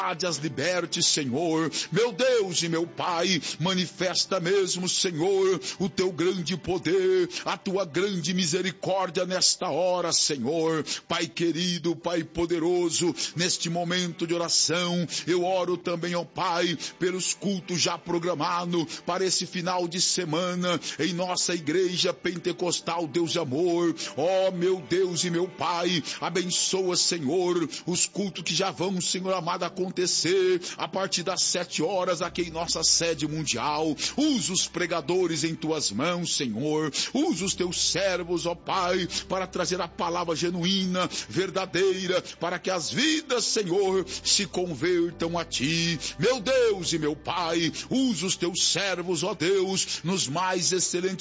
as liberte, Senhor. Meu Deus e meu Pai, manifesta mesmo, Senhor, o teu grande poder, a tua grande misericórdia nesta hora, Senhor. Pai querido, Pai poderoso, neste momento de oração, eu oro também, ó Pai, pelos cultos já programados para esse final de semana em nossa igreja pentecostal, Deus de amor. Ó meu Deus e meu Pai, abençoa, Senhor, os cultos que já vão, Senhor amado, acontecer a partir das 7 horas aqui em nossa sede mundial. Usa os pregadores em tuas mãos, Senhor. Usa os teus servos, ó Pai, para trazer a palavra genuína, verdadeira, para que as vidas, Senhor, se convertam a ti. Meu Deus e meu Pai, usa os teus servos, ó Deus, nos mais excelentes